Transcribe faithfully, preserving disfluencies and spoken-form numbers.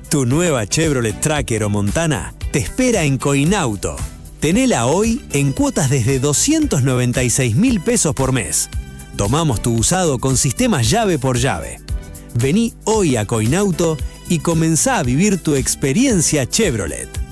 Tu nueva Chevrolet Tracker o Montana te espera en Coinauto. Tenela hoy en cuotas desde doscientos noventa y seis mil pesos por mes. Tomamos tu usado con sistemas llave por llave. Vení hoy a Coinauto y comenzá a vivir tu experiencia Chevrolet.